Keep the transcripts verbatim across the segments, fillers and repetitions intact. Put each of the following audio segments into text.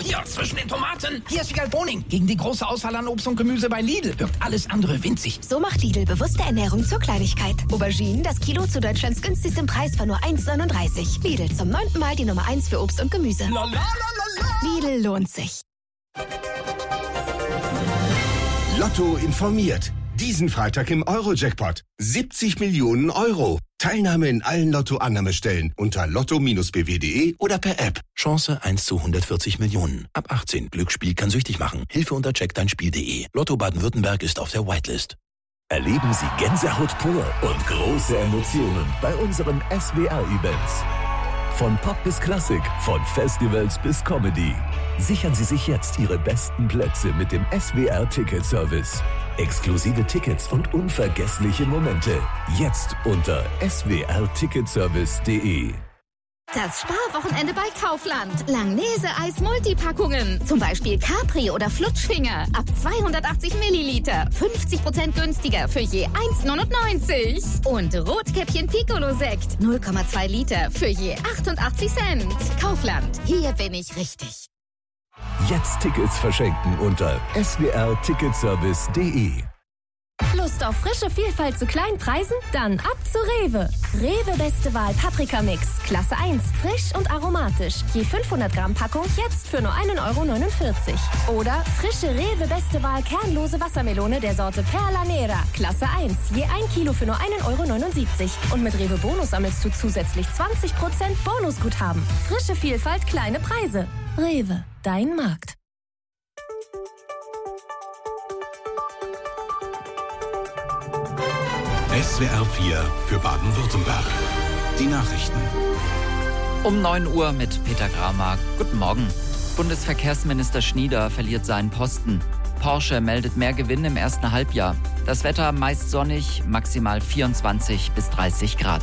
hier, zwischen den Tomaten. Hier ist Wiegald Boning. Gegen die große Auswahl an Obst und Gemüse bei Lidl wirkt alles andere winzig. So macht Lidl bewusste Ernährung zur Kleinigkeit. Auberginen, das Kilo zu Deutschlands günstigsten Preis von nur eins neununddreißig. Lidl, zum neunten Mal die Nummer eins für Obst und Gemüse. La, la, la, la, la. Lidl lohnt sich. Lotto informiert. Diesen Freitag im Euro-Jackpot. siebzig Millionen Euro. Teilnahme in allen Lotto-Annahmestellen unter lotto b w punkt de oder per App. Chance eins zu hundertvierzig Millionen. Ab achtzehn. Glücksspiel kann süchtig machen. Hilfe unter check dein spiel punkt de. Lotto Baden-Württemberg ist auf der Whitelist. Erleben Sie Gänsehaut pur und große Emotionen bei unseren S W R-Events. Von Pop bis Klassik, von Festivals bis Comedy. Sichern Sie sich jetzt Ihre besten Plätze mit dem S W R-Ticket-Service. Exklusive Tickets und unvergessliche Momente. Jetzt unter s w r ticketservice punkt de. Das Sparwochenende bei Kaufland. Langnese-Eis Multipackungen. Zum Beispiel Capri oder Flutschfinger. Ab zweihundertachtzig Milliliter. fünfzig Prozent günstiger für je eins neunundneunzig. Und Rotkäppchen Piccolo-Sekt. null Komma zwei Liter für je achtundachtzig Cent. Kaufland. Hier bin ich richtig. Jetzt Tickets verschenken unter s w r ticketservice punkt de. Lust auf frische Vielfalt zu kleinen Preisen? Dann ab zu Rewe. Rewe Beste Wahl Paprikamix. Klasse eins. Frisch und aromatisch. Je fünfhundert Gramm Packung jetzt für nur ein Euro neunundvierzig. Oder frische Rewe Beste Wahl kernlose Wassermelone der Sorte Perla Nera. Klasse eins. Je ein Kilo für nur ein Euro neunundsiebzig. Und mit Rewe Bonus sammelst du zusätzlich zwanzig Prozent Bonusguthaben. Frische Vielfalt, kleine Preise. Rewe. Dein Markt. S W R vier für Baden-Württemberg. Die Nachrichten. Um neun Uhr mit Peter Gramer. Guten Morgen. Bundesverkehrsminister Schnieder verliert seinen Posten. Porsche meldet mehr Gewinn im ersten Halbjahr. Das Wetter meist sonnig, maximal vierundzwanzig bis dreißig Grad.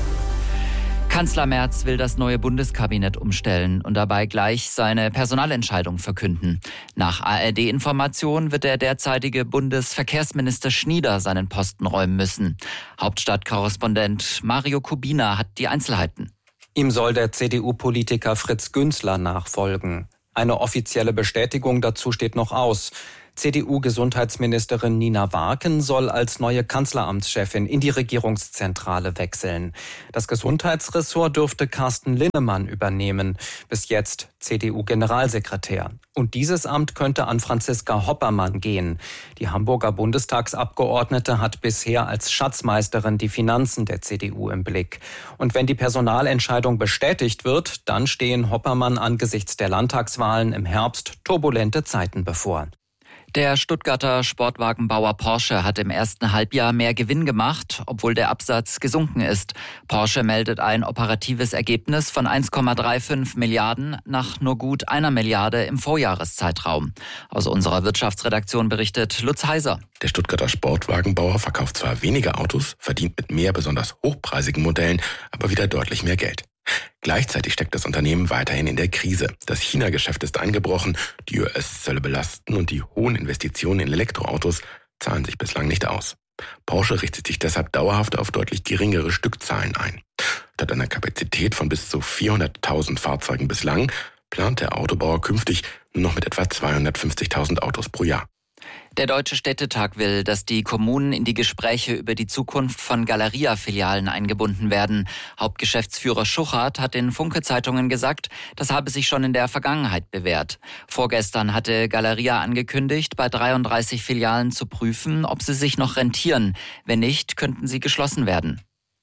Kanzler Merz will das neue Bundeskabinett umstellen und dabei gleich seine Personalentscheidung verkünden. Nach A R D-Information wird der derzeitige Bundesverkehrsminister Schnieder seinen Posten räumen müssen. Hauptstadtkorrespondent Mario Kubina hat die Einzelheiten. Ihm soll der C D U-Politiker Fritz Günzler nachfolgen. Eine offizielle Bestätigung dazu steht noch aus. C D U-Gesundheitsministerin Nina Warken soll als neue Kanzleramtschefin in die Regierungszentrale wechseln. Das Gesundheitsressort dürfte Carsten Linnemann übernehmen, bis jetzt C D U-Generalsekretär. Und dieses Amt könnte an Franziska Hoppermann gehen. Die Hamburger Bundestagsabgeordnete hat bisher als Schatzmeisterin die Finanzen der C D U im Blick. Und wenn die Personalentscheidung bestätigt wird, dann stehen Hoppermann angesichts der Landtagswahlen im Herbst turbulente Zeiten bevor. Der Stuttgarter Sportwagenbauer Porsche hat im ersten Halbjahr mehr Gewinn gemacht, obwohl der Absatz gesunken ist. Porsche meldet ein operatives Ergebnis von eins Komma fünfunddreißig Milliarden nach nur gut einer Milliarde im Vorjahreszeitraum. Aus unserer Wirtschaftsredaktion berichtet Lutz Heiser. Der Stuttgarter Sportwagenbauer verkauft zwar weniger Autos, verdient mit mehr besonders hochpreisigen Modellen aber wieder deutlich mehr Geld. Gleichzeitig steckt das Unternehmen weiterhin in der Krise. Das China-Geschäft ist eingebrochen, die U S-Zölle belasten und die hohen Investitionen in Elektroautos zahlen sich bislang nicht aus. Porsche richtet sich deshalb dauerhaft auf deutlich geringere Stückzahlen ein. Statt einer Kapazität von bis zu vierhunderttausend Fahrzeugen bislang plant der Autobauer künftig nur noch mit etwa zweihundertfünfzigtausend Autos pro Jahr. Der Deutsche Städtetag will, dass die Kommunen in die Gespräche über die Zukunft von Galeria-Filialen eingebunden werden. Hauptgeschäftsführer Schuchart hat den Funke-Zeitungen gesagt, das habe sich schon in der Vergangenheit bewährt. Vorgestern hatte Galeria angekündigt, bei dreiunddreißig Filialen zu prüfen, ob sie sich noch rentieren. Wenn nicht, könnten sie geschlossen werden.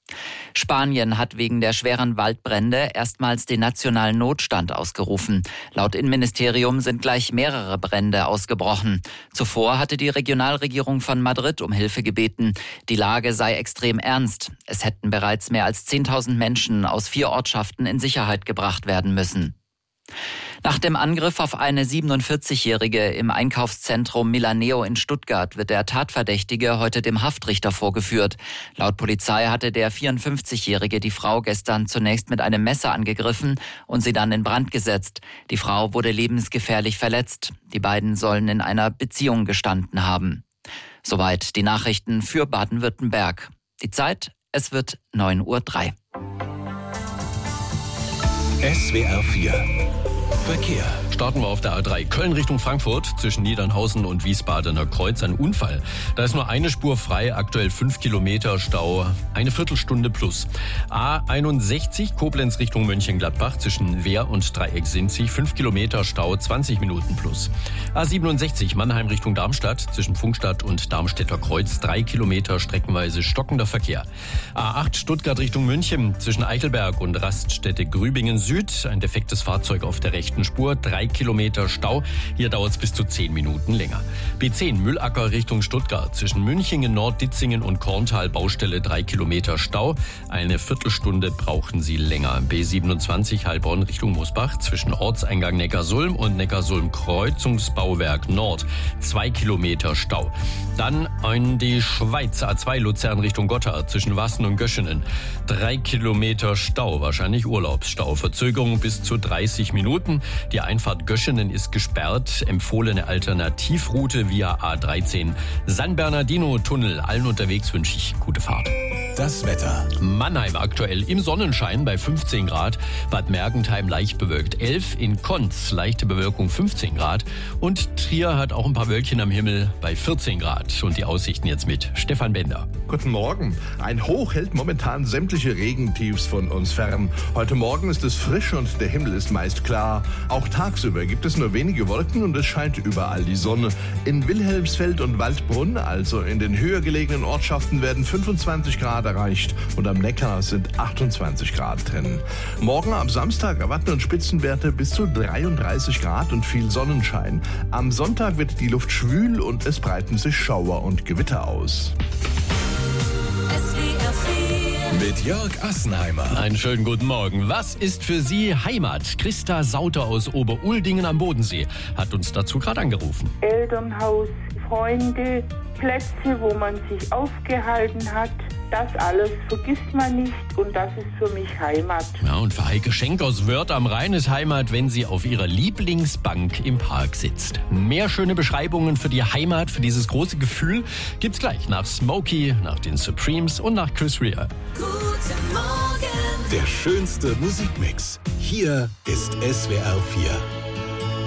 Spanien hat wegen der schweren Waldbrände erstmals den nationalen Notstand ausgerufen. Laut Innenministerium sind gleich mehrere Brände ausgebrochen. Zuvor hatte die Regionalregierung von Madrid um Hilfe gebeten. Die Lage sei extrem ernst. Es hätten bereits mehr als zehntausend Menschen aus vier Ortschaften in Sicherheit gebracht werden müssen. Nach dem Angriff auf eine siebenundvierzigjährige im Einkaufszentrum Milaneo in Stuttgart wird der Tatverdächtige heute dem Haftrichter vorgeführt. Laut Polizei hatte der vierundfünfzigjährige die Frau gestern zunächst mit einem Messer angegriffen und sie dann in Brand gesetzt. Die Frau wurde lebensgefährlich verletzt. Die beiden sollen in einer Beziehung gestanden haben. Soweit die Nachrichten für Baden-Württemberg. Die Zeit, es wird neun Uhr drei. S W R vier Verkehr. Starten wir auf der A drei Köln Richtung Frankfurt zwischen Niedernhausen und Wiesbadener Kreuz. Ein Unfall. Da ist nur eine Spur frei, aktuell fünf Kilometer Stau, eine Viertelstunde plus. A einundsechzig Koblenz Richtung Mönchengladbach zwischen Wehr und Dreieck-Sinzig, fünf Kilometer Stau, zwanzig Minuten plus. A siebenundsechzig Mannheim Richtung Darmstadt zwischen Funkstadt und Darmstädter Kreuz, drei Kilometer streckenweise stockender Verkehr. A acht Stuttgart Richtung München zwischen Eichelberg und Raststätte Grübingen Süd, ein defektes Fahrzeug auf der rechten Spur, drei Kilometer Stau. Hier dauert es bis zu zehn Minuten länger. B zehn Müllacker Richtung Stuttgart zwischen Münchingen, Nord-Ditzingen und Korntal Baustelle, drei Kilometer Stau. Eine Viertelstunde brauchen Sie länger. B siebenundzwanzig Heilbronn Richtung Mosbach zwischen Ortseingang Neckarsulm und Neckarsulm Kreuzungsbauwerk Nord, zwei Kilometer Stau. Dann in die Schweiz, A zwei Luzern Richtung Gotthard zwischen Wassen und Göschenen, drei Kilometer Stau, wahrscheinlich Urlaubsstau. Verzögerung bis zu dreißig Minuten. Die Einfahrt Göschenen ist gesperrt. Empfohlene Alternativroute via A dreizehn. San Bernardino Tunnel. Allen unterwegs wünsche ich gute Fahrt. Das Wetter. Mannheim aktuell im Sonnenschein bei fünfzehn Grad. Bad Mergentheim leicht bewölkt elf. In Konz leichte Bewölkung fünfzehn Grad. Und Trier hat auch ein paar Wölkchen am Himmel bei vierzehn Grad. Und die Aussichten jetzt mit Stefan Bender. Guten Morgen. Ein Hoch hält momentan sämtliche Regentiefs von uns fern. Heute Morgen ist es frisch und der Himmel ist meist klar. Auch tagsüber gibt es nur wenige Wolken und es scheint überall die Sonne. In Wilhelmsfeld und Waldbrunn, also in den höher gelegenen Ortschaften, werden fünfundzwanzig Grad erreicht und am Neckar sind achtundzwanzig Grad drin. Morgen am Samstag erwarten uns Spitzenwerte bis zu dreiunddreißig Grad und viel Sonnenschein. Am Sonntag wird die Luft schwül und es breiten sich Schauer und Gewitter aus. Mit Jörg Assenheimer. Einen schönen guten Morgen. Was ist für Sie Heimat? Christa Sauter aus Oberuldingen am Bodensee hat uns dazu gerade angerufen. Elternhaus, Freunde, Plätze, wo man sich aufgehalten hat. Das alles vergisst man nicht und das ist für mich Heimat. Ja, und für Heike Schenk aus Wörth am Rhein ist Heimat, wenn sie auf ihrer Lieblingsbank im Park sitzt. Mehr schöne Beschreibungen für die Heimat, für dieses große Gefühl, gibt's gleich nach Smokey, nach den Supremes und nach Chris Rea. Guten Morgen. Der schönste Musikmix. Hier ist S W R vier.